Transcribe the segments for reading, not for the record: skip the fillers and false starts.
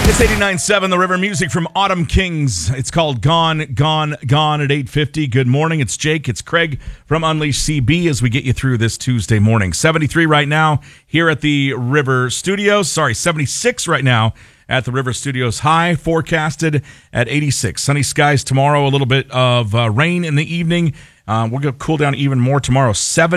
It's 89.7 The River, music from Autumn Kings. It's called Gone, Gone, Gone at 8:50. Good morning. It's Jake. It's Craig from Unleash CB as we get you through this Tuesday morning. 73 right now here at the River Studios. 76 right now at the River Studios. High forecasted at 86. Sunny skies tomorrow. A little bit of rain in the evening. We're going to cool down even more tomorrow.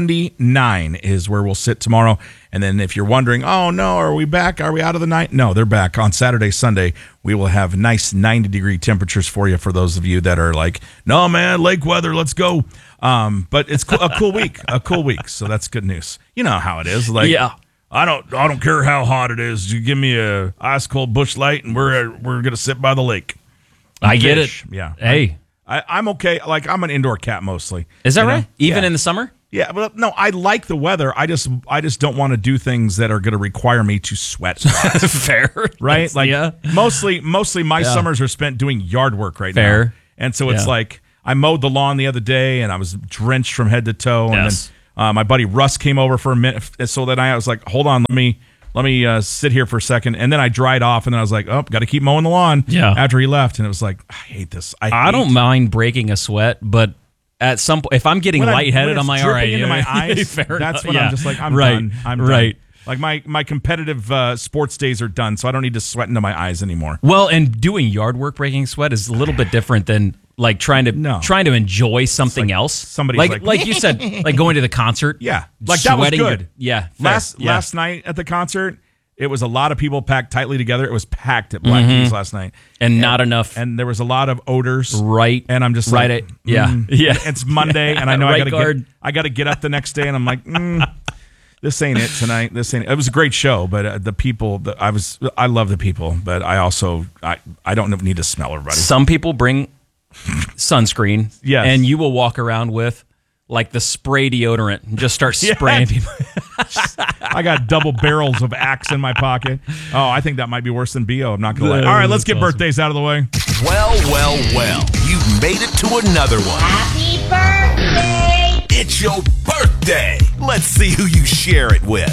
79 is where we'll sit tomorrow. And then if you're wondering, oh, no, are we back? Are we out of the night? No, they're back. On Saturday, Sunday, we will have nice 90-degree temperatures for you for those of you that are like, no, man, lake weather, let's go. But it's a cool week, so that's good news. You know how it is. Like, yeah. I don't care how hot it is. You give me a ice-cold Busch Light, and we're going to sit by the lake. I get it. Yeah. Hey. I'm okay. Like, I'm an indoor cat mostly. Is that right? Even Yeah. in the summer? Yeah, but no, I like the weather. I just don't want to do things that are going to require me to sweat. Fair. Right? That's, like yeah. mostly my summers are spent doing yard work right now. Fair. And so it's Yeah. like I mowed the lawn the other day and I was drenched from head to toe. Yes. And then my buddy Russ came over for a minute. So then I was like, hold on, let me sit here for a second. And then I dried off and then I was like, oh, got to keep mowing the lawn. Yeah. After he left. And it was like, I hate this. I don't mind breaking a sweat, but at some point, if I'm getting lightheaded, I'm like, all right. Into my eyes, fair that's enough. when Yeah. I'm just like, I'm right. done. I'm right. done. Like my competitive sports days are done, so I don't need to sweat into my eyes anymore. Well, and doing yard work, breaking sweat is a little bit different than like trying to enjoy something else. Somebody's like you said, like going to the concert. Yeah, like that was sweating good. Yeah. Fair. Last night at the concert, it was a lot of people packed tightly together. It was packed at Black Keys last night, and not enough. And there was a lot of odors. Right. And I'm just right. like, Yeah. It's Monday, and I know Right I got to get up the next day, and I'm like, this ain't it tonight. This ain't. It was a great show, but the people, I love the people, but I also I don't need to smell everybody. Some people bring sunscreen, Yes. and you will walk around with like the spray deodorant and just start spraying people. I got double barrels of Axe in my pocket. Oh, I think that might be worse than BO. I'm not going to lie. All right, let's get birthdays out of the way. Well. You've made it to another one. Happy birthday! It's your birthday. Let's see who you share it with.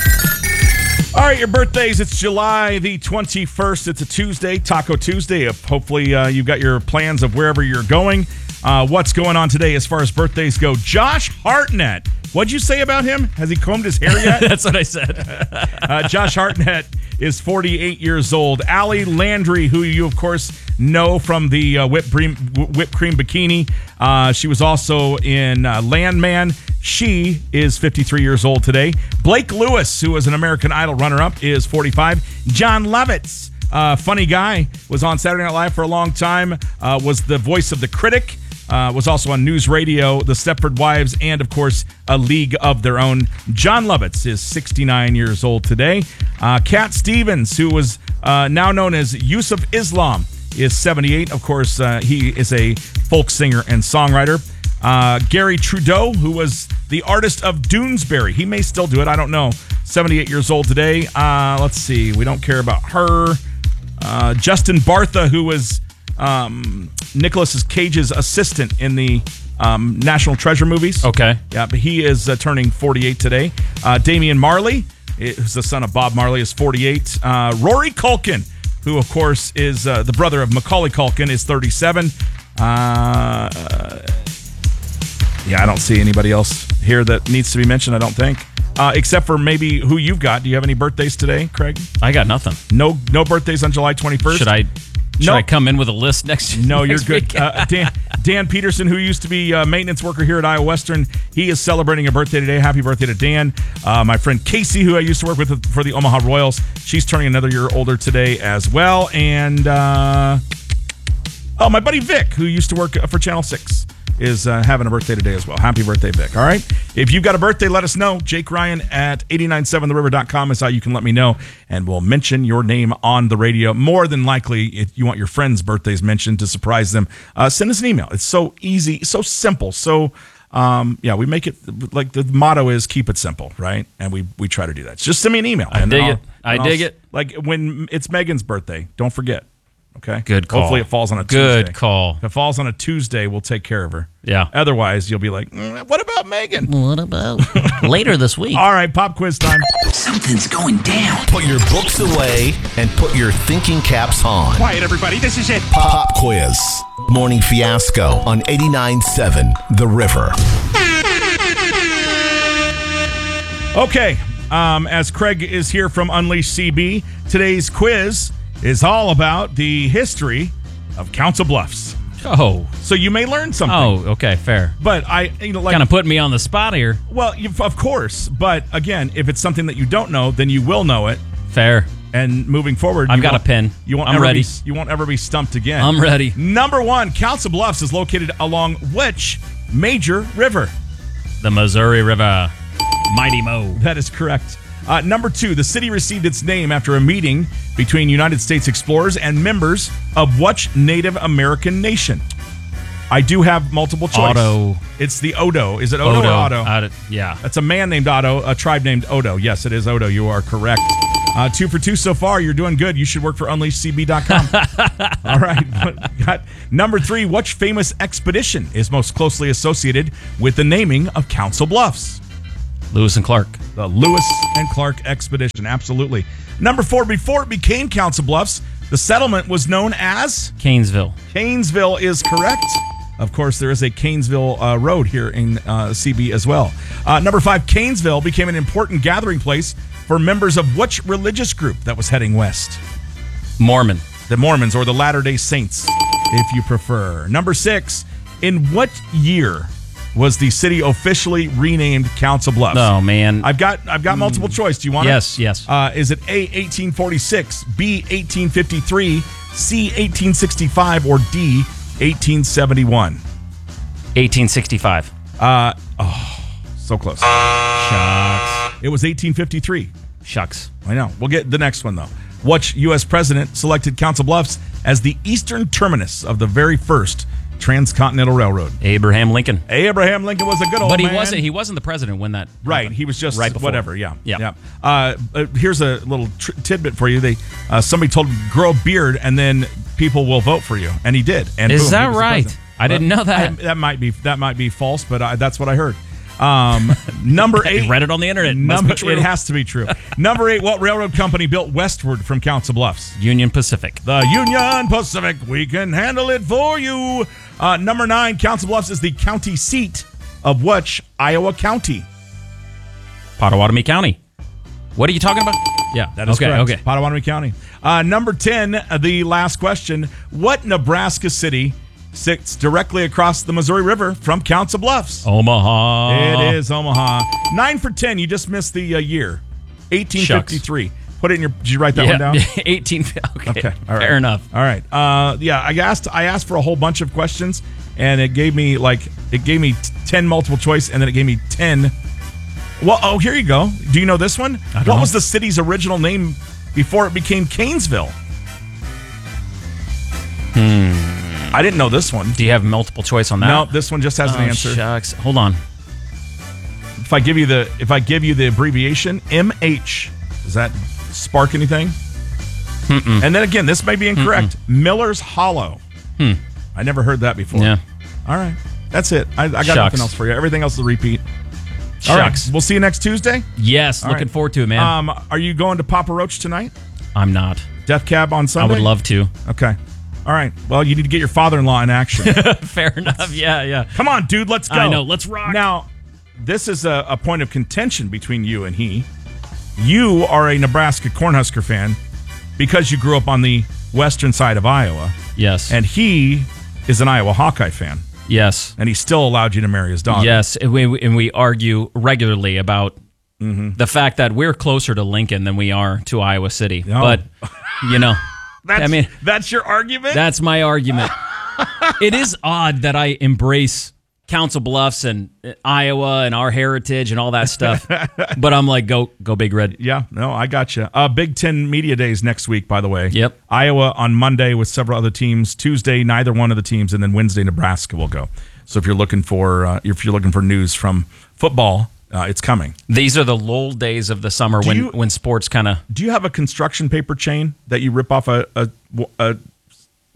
All right, your birthdays. It's July the 21st. It's a Tuesday, Taco Tuesday. Hopefully, you've got your plans of wherever you're going. What's going on today as far as birthdays go? Josh Hartnett. What'd you say about him? Has he combed his hair yet? That's what I said. Josh Hartnett is 48 years old. Allie Landry, who you, of course, know from the whipped cream bikini. She was also in Landman. She is 53 years old today. Blake Lewis, who was an American Idol runner-up, is 45. John Lovitz, funny guy, was on Saturday Night Live for a long time, was the voice of the critic. Was also on News Radio, The Stepford Wives, and, of course, A League of Their Own. John Lovitz is 69 years old today. Cat Stevens, who was now known as Yusuf Islam, is 78. Of course, he is a folk singer and songwriter. Gary Trudeau, who was the artist of Doonesbury. He may still do it. I don't know. 78 years old today. Let's see. We don't care about her. Justin Bartha, who was Nicolas Cage's assistant in the National Treasure movies. Okay. Yeah, but he is turning 48 today. Damian Marley, who's the son of Bob Marley, is 48. Rory Culkin, who, of course, is the brother of Macaulay Culkin, is 37. Yeah, I don't see anybody else here that needs to be mentioned, I don't think. Except for maybe who you've got. Do you have any birthdays today, Craig? I got nothing. No birthdays on July 21st? Should I come in with a list next? No, you're next good. week? Dan Peterson, who used to be a maintenance worker here at Iowa Western, he is celebrating a birthday today. Happy birthday to Dan. My friend Casey, who I used to work with for the Omaha Royals, she's turning another year older today as well. And my buddy Vic, who used to work for Channel 6, is having a birthday today as well. Happy birthday, Vic. All right? If you've got a birthday, let us know. Jake Ryan at 897theriver.com is how you can let me know, and we'll mention your name on the radio. More than likely, if you want your friends' birthdays mentioned to surprise them, send us an email. It's so easy, so simple. So, we make it, like the motto is keep it simple, right? And we try to do that. Just send me an email. I dig it. Like when it's Megan's birthday, don't forget. Okay? Good call. Hopefully it falls on a Tuesday. Good call. If it falls on a Tuesday, we'll take care of her. Yeah. Otherwise, you'll be like, what about Megan? What about later this week? All right, pop quiz time. Something's going down. Put your books away and put your thinking caps on. Quiet, everybody. This is it. Pop quiz. Morning Fiasco on 89.7 The River. Okay, as Craig is here from Unleash CB, today's quiz is all about the history of Council Bluffs. Oh. So you may learn something. Oh, okay, fair. But Kind of putting me on the spot here. Well, of course. But again, if it's something that you don't know, then you will know it. Fair. And moving forward, I've got a pen. I'm ready. You won't ever be stumped again. I'm ready. Number 1, Council Bluffs is located along which major river? The Missouri River. Mighty Mo. That is correct. Number 2, the city received its name after a meeting between United States explorers and members of which Native American nation? I do have multiple choice. Otto. It's the Odo. Is it Odo or Otto? Yeah. That's a man named Otto, a tribe named Odo. Yes, it is Odo. You are correct. 2 for 2 so far. You're doing good. You should work for UnleashCB.com. All right. Got number 3. Which famous expedition is most closely associated with the naming of Council Bluffs? Lewis and Clark. The Lewis and Clark expedition. Absolutely. Number 4. Before it became Council Bluffs, the settlement was known as? Canesville. Canesville is correct. Of course, there is a Canesville road here in CB as well. Number 5, Canesville became an important gathering place for members of which religious group that was heading west? Mormon. The Mormons, or the Latter-day Saints, if you prefer. Number 6, in what year was the city officially renamed Council Bluffs? Oh, man. I've got multiple choice. Do you want it? Yes. Is it A, 1846, B, 1853, C, 1865, or D, 1871? 1865. So close. Shucks. It was 1853. Shucks. I know. We'll get the next one, though. Which U.S. president selected Council Bluffs as the eastern terminus of the very first Transcontinental Railroad? Abraham Lincoln. Abraham Lincoln was a good old man. But he wasn't the president when that Right. happened. He was just right before. whatever. Yeah. Yeah. Here's a little tidbit for you. Somebody told him grow a beard and then people will vote for you, and he did. And Is boom, that he was the right? president. I didn't know that. That might be false, but that's what I heard. Number 8. I read it on the internet. It has to be true. Number 8. What railroad company built westward from Council Bluffs? Union Pacific. The Union Pacific. We can handle it for you. Number 9. Council Bluffs is the county seat of which Iowa county? Potawatomi County. What are you talking about? Yeah, That is correct. correct. Potawatomi County. Number 10. The last question. What Nebraska city sits directly across the Missouri River from Council Bluffs? Omaha. It is Omaha. 9 for 10. You just missed the year. 1853. Shucks. Put it in your. Did you write that one down? 18. Okay. All right. Fair enough. All right. I asked for a whole bunch of questions, and it gave me 10 multiple choice, and then it gave me 10. Well, here you go. Do you know this one? What was the city's original name before it became Canesville? I didn't know this one. Do you have multiple choice on that? No, this one just has an answer. Shucks. Hold on. If I give you the abbreviation MH, does that spark anything? Mm-mm. And then again, this may be incorrect. Miller's Hollow. I never heard that before. Yeah. All right. That's it. I got nothing else for you. Everything else is a repeat. All right. We'll see you next Tuesday. Yes. Looking forward to it, man. Are you going to Papa Roach tonight? I'm not. Death Cab on Sunday? I would love to. Okay. All right. Well, you need to get your father-in-law in action. Fair enough. Yeah. Come on, dude. Let's go. I know. Let's rock. Now, this is a point of contention between you and he. You are a Nebraska Cornhusker fan because you grew up on the western side of Iowa. Yes. And he is an Iowa Hawkeye fan. Yes. And he still allowed you to marry his daughter. Yes. And we argue regularly about the fact that we're closer to Lincoln than we are to Iowa City. Oh. But, that's your argument? That's my argument. It is odd that I embrace Council Bluffs and Iowa and our heritage and all that stuff. But I'm like, go Big Red. Yeah, no, I got you. Big Ten Media Days next week, by the way. Yep. Iowa on Monday with several other teams. Tuesday, neither one of the teams, and then Wednesday, Nebraska will go. So if you're looking for news from football, it's coming. These are the lull days of the summer when sports kind of. Do you have a construction paper chain that you rip off a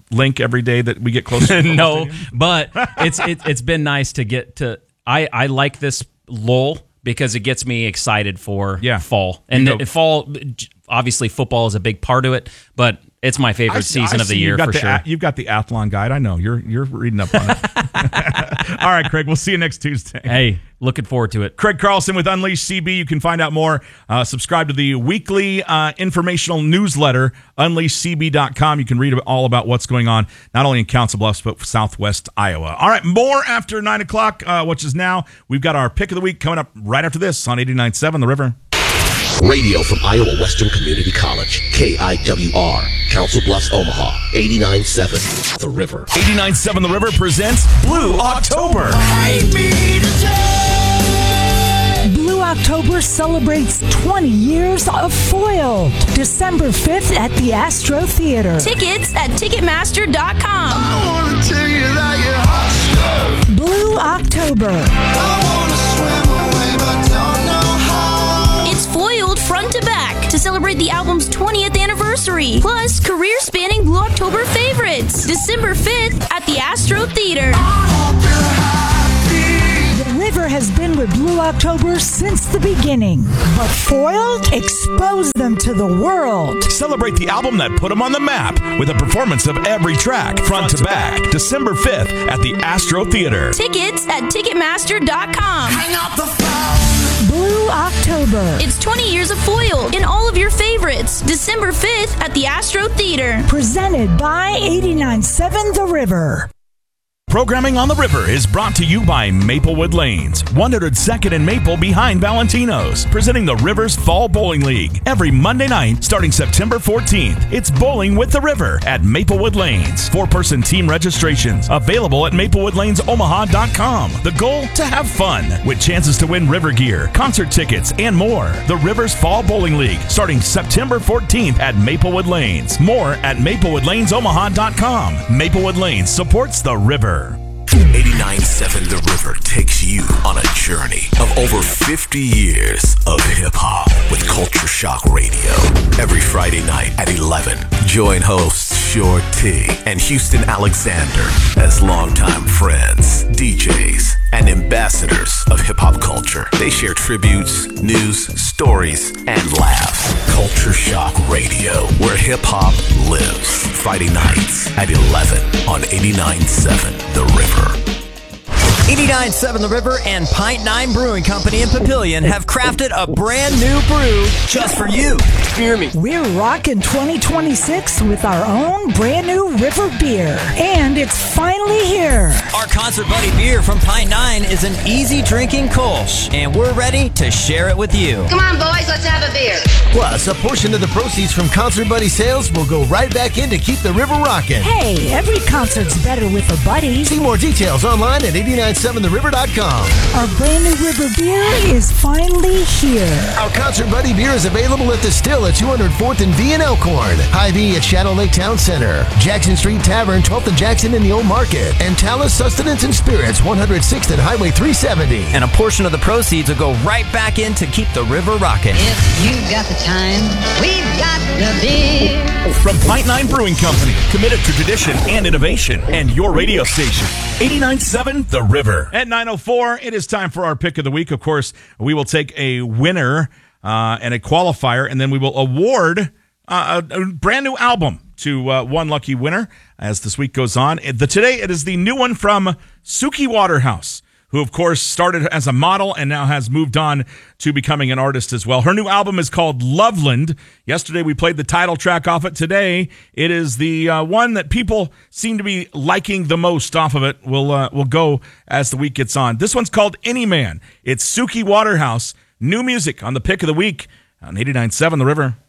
link every day that we get closer to No, but it's been nice to get to. I like this lull because it gets me excited for fall. And fall, obviously, football is a big part of it, but it's my favorite season of the year for sure. You've got the Athlon guide. I know you're reading up on it. All right, Craig. We'll see you next Tuesday. Hey, looking forward to it. Craig Carlson with Unleash CB. You can find out more. Subscribe to the weekly informational newsletter, unleashcb.com. You can read all about what's going on, not only in Council Bluffs, but Southwest Iowa. All right, more after 9 o'clock, which is now. We've got our pick of the week coming up right after this on 89.7 The River. Radio from Iowa Western Community College, KIWR, Council Bluffs, Omaha, 89.7 The River. 89.7 The River presents Blue October. Blue October celebrates 20 years of Foiled. December 5th at the Astro Theater. Tickets at Ticketmaster.com. I wanna tell you that your heart's stuck. Blue October. I wanna swim away, but don't know how. It's Foiled front to back to celebrate the album's 20th anniversary. Plus, career-spanning Blue October favorites. December 5th at the Astro Theater. The River has been with Blue October since the beginning. But Foiled exposed them to the world. Celebrate the album that put them on the map with a performance of every track, front to back, December 5th at the Astro Theater. Tickets at Ticketmaster.com. Hang up the phone. Blue October. It's 20 years of Foiled in all of your favorites. December 5th at the Astro Theater. Presented by 89.7 The River. Programming on the River is brought to you by Maplewood Lanes, 102nd and Maple behind Valentino's, presenting the River's Fall Bowling League. Every Monday night, starting September 14th, it's Bowling with the River at Maplewood Lanes. 4-person team registrations available at maplewoodlanesomaha.com. The goal, to have fun, with chances to win river gear, concert tickets, and more. The River's Fall Bowling League, starting September 14th at Maplewood Lanes. More at maplewoodlanesomaha.com. Maplewood Lanes supports the River. 89.7 The River takes you on a journey of over 50 years of hip-hop with Culture Shock Radio. Every Friday night at 11, join hosts Short T and Houston Alexander as longtime friends, DJs, and ambassadors of hip-hop culture. They share tributes, news, stories, and laughs. Culture Shock Radio, where hip-hop lives. Friday nights at 11 on 89.7 The River. 89.7 The River and Pint 9 Brewing Company in Papillion have crafted a brand new brew just for you. Hear me. We're rocking 2026 with our own brand new River beer. And it's finally here. Our Concert Buddy beer from Pint 9 is an easy drinking Kolsch, and we're ready to share it with you. Come on, boys, let's have a beer. Plus, a portion of the proceeds from Concert Buddy sales will go right back in to keep the river rocking. Hey, every concert's better with a buddy. See more details online at 89.7theriver.com. Our brand new River beer is finally here. Our Concert Buddy beer is available at the Still at 204th and V in Elkhorn, Hy-Vee at Shadow Lake Town Center, Jackson Street Tavern, 12th and Jackson in the Old Market, and Talus Sustenance and Spirits, 106th and Highway 370. And a portion of the proceeds will go right back in to keep the river rocking. If you've got the time, we've got the beer. From Pint 9 Brewing Company, committed to tradition and innovation, and your radio station, 89.7 The River. At 9:04, it is time for our pick of the week. Of course, we will take a winner and a qualifier, and then we will award a brand new album to one lucky winner as this week goes on. Today, it is the new one from Suki Waterhouse, who, of course, started as a model and now has moved on to becoming an artist as well. Her new album is called Loveland. Yesterday, we played the title track off it. Today, it is the one that people seem to be liking the most off of it. We'll go as the week gets on. This one's called Any Man. It's Suki Waterhouse. New music on the pick of the week on 89.7 The River.